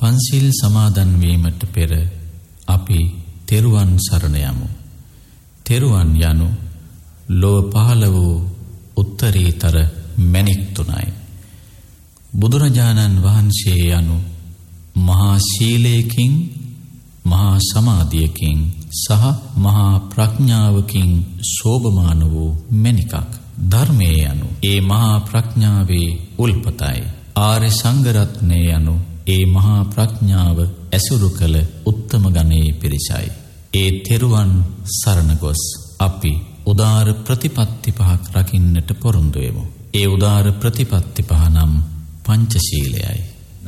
පන්සිල් සමාදන් වීමට පෙර අපි තෙරුවන් සරණ යමු. තෙරුවන් යනු ලොව පහළ වූ උත්තරීතර මැණික් තුනයි. බුදුරජාණන් වහන්සේ යනු මහා ශීලයකින්, මහා සමාධියකින් සහ මහා ප්‍රඥාවකින් शोभमान වූ මැණිකක්. ධර්මයේ යනු ඒ මහා ප්‍රඥාවේ උල්පතයි. ආර්ය සංඝ රත්නය යනු ඒ මහා ප්‍රඥාව ඇසුරු කළ උත්තම ගණයේ පිරිසයි. ඒ තෙරුවන් සරණ ගොස් අපි උදාර ප්‍රතිපත්ති පහක් රකින්නට පොරොන්දු වෙමු. ඒ උදාර ප්‍රතිපත්ති පහ නම් පංචශීලයයි.